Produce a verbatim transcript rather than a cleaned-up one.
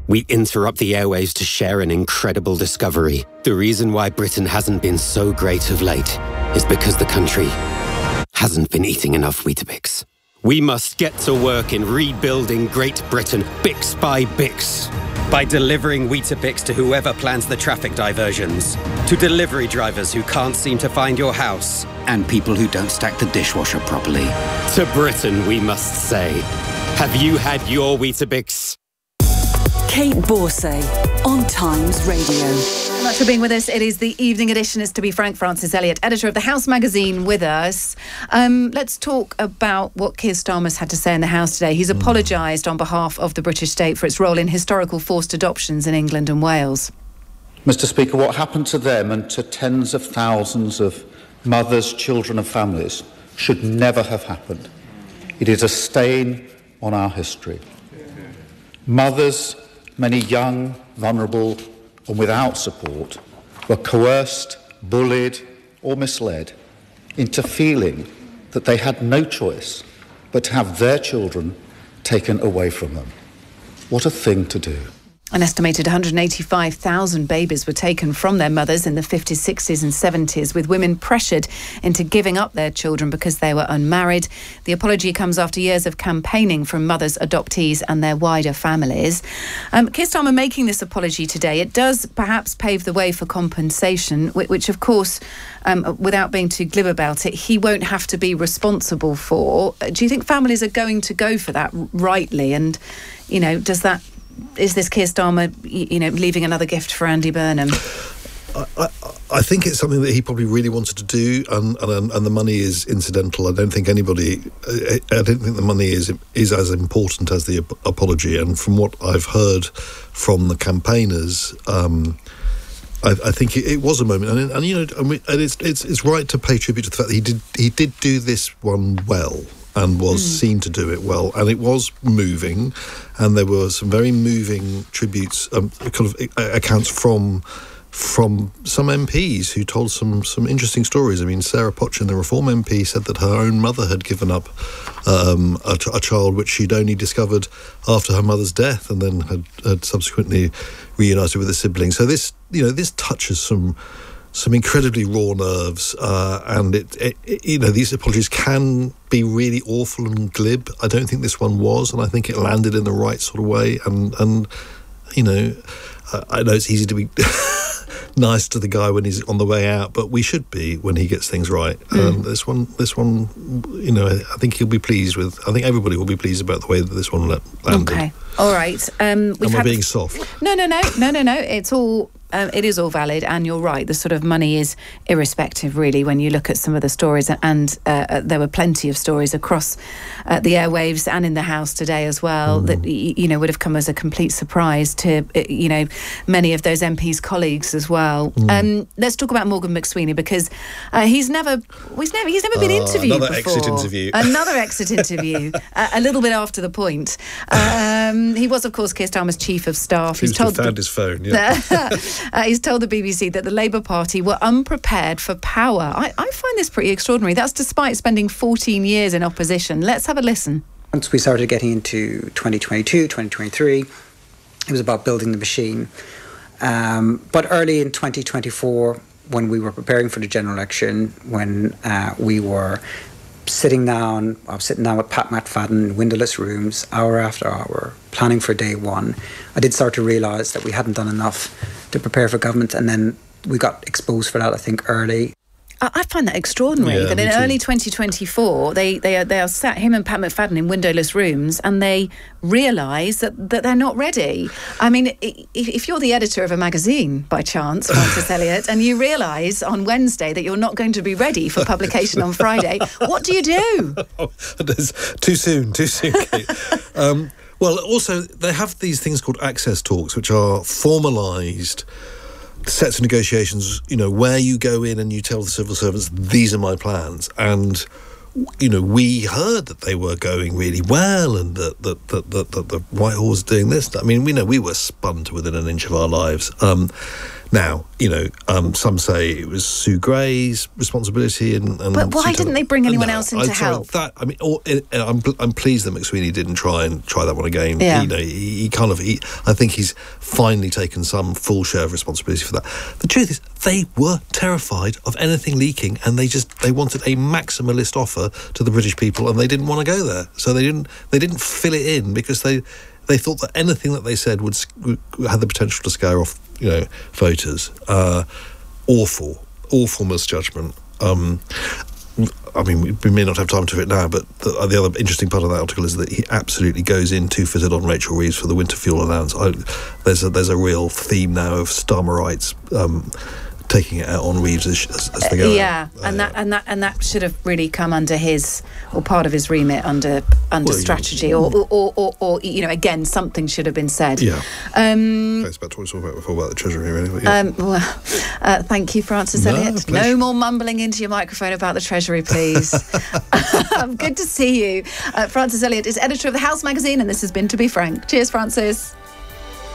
We interrupt the airwaves to share an incredible discovery. The reason why Britain hasn't been so great of late is because the country hasn't been eating enough Weetabix. We must get to work in rebuilding Great Britain, Bix by Bix. By delivering Weetabix to whoever plans the traffic diversions, to delivery drivers who can't seem to find your house, and people who don't stack the dishwasher properly. To Britain, we must say, have you had your Weetabix? Kate Borsay on Times Radio. Thank you much for being with us. It is the evening edition. It's to be frank, Francis Elliott, editor of The House magazine, with us. Um, let's talk about what Keir Starmer's had to say in the House today. He's apologised on behalf of the British state for its role in historical forced adoptions in England and Wales. Mister Speaker, what happened to them and to tens of thousands of mothers, children and families should never have happened. It is a stain on our history. Mothers, many young, vulnerable and without support, were coerced, bullied or misled into feeling that they had no choice but to have their children taken away from them. What a thing to do. An estimated one hundred eighty-five thousand babies were taken from their mothers in the fifties, sixties and seventies, with women pressured into giving up their children because they were unmarried. The apology comes after years of campaigning from mothers, adoptees and their wider families. Um, Keir Starmer making this apology today, it does perhaps pave the way for compensation, which, which of course, um, without being too glib about it, he won't have to be responsible for. Do you think families are going to go for that rightly? And, you know, does that... Is this Keir Starmer, you know, leaving another gift for Andy Burnham? I, I, I think it's something that he probably really wanted to do, and, and and the money is incidental. I don't think anybody, I, I don't think the money is is as important as the ap- apology. And from what I've heard from the campaigners, um, I, I think it, it was a moment, and, and you know, and, we, and it's it's it's right to pay tribute to the fact that he did he did do this one well. And was mm. seen to do it well, and it was moving, and there were some very moving tributes, um, kind of accounts from from some M Ps who told some some interesting stories. I mean, Sarah Potchin, the Reform M P, said that her own mother had given up um, a, a child which she'd only discovered after her mother's death, and then had, had subsequently reunited with a sibling. So this, you know, this touches some. some incredibly raw nerves, uh, and it, it, it, you know, these apologies can be really awful and glib. I don't think this one was, and I think it landed in the right sort of way. And, and you know, uh, I know it's easy to be nice to the guy when he's on the way out, but we should be when he gets things right. Mm. And this one, this one, you know, I think he'll be pleased with. I think everybody will be pleased about the way that this one landed. Okay, all right. Um, we've Am I had being soft? No, no, no, no, no, no. It's all. Um, it is all valid, and you're right. The sort of money is irrespective, really, when you look at some of the stories. And uh, there were plenty of stories across uh, the airwaves and in the House today as well mm. that you know would have come as a complete surprise to you know many of those M Ps' colleagues as well. Mm. Um, let's talk about Morgan McSweeney, because uh, he's never, he's never, he's never been uh, interviewed another before. Exit interview. Another exit interview, uh, a little bit after the point. Um, he was, of course, Keir Starmer's chief of staff. He's told found the, his phone. Yeah. Uh, he's told the B B C that the Labour Party were unprepared for power. I, I find this pretty extraordinary. That's despite spending fourteen years in opposition. Let's have a listen. Once we started getting into twenty twenty-two, twenty twenty-three, it was about building the machine. Um, but early in twenty twenty-four, when we were preparing for the general election, when uh, we were sitting down, I was sitting down with Pat McFadden in windowless rooms, hour after hour, planning for day one, I did start to realise that we hadn't done enough to prepare for government, and then we got exposed for that, I think, early. I find that extraordinary, yeah, that in early twenty twenty-four, they, they, are, they are sat, him and Pat McFadden, in windowless rooms, and they realise that, that they're not ready. I mean, if, if you're the editor of a magazine, by chance, Francis Elliott, and you realise on Wednesday that you're not going to be ready for publication on Friday, what do you do? Oh, too soon, too soon, Kate. um, well, also, they have these things called access talks, which are formalised sets of negotiations, you know, where you go in and you tell the civil servants, these are my plans. And, you know, we heard that they were going really well, and that that, that, that, that the Whitehall was doing this. I mean, we know we were spun to within an inch of our lives. Um, Now, you know, um, some say it was Sue Gray's responsibility, and, and but why Sue didn't they bring anyone no, else in to sorry, help? That I mean, or, I'm, I'm pleased that McSweeney didn't try and try that one again. Yeah. You know, he, he kind of, he, I think he's finally taken some full share of responsibility for that. The truth is, they were terrified of anything leaking, and they just they wanted a maximalist offer to the British people, and they didn't want to go there, so they didn't they didn't fill it in because they. They thought that anything that they said would, would had the potential to scare off, you know, voters. Uh, awful, awful misjudgment. Um, I mean, we, we may not have time to it now, but the, the other interesting part of that article is that he absolutely goes in two-footed on Rachel Reeves for the winter fuel allowance. I, there's a there's a real theme now of Starmerites um, taking it out on Reeves as, as, as they go. Uh, yeah, out. and uh, that and that and that should have really come under his or part of his remit under under Well, strategy, or or, or or or you know, again, something should have been said. Yeah. Um, That's about what we talked about before about the Treasury. Really. Yeah. um, well, uh, thank you, Francis No, Elliott. pleasure. No more mumbling into your microphone about the Treasury, please. um, good to see you. Uh, Francis Elliott is editor of the House magazine, and this has been To Be Frank. Cheers, Francis.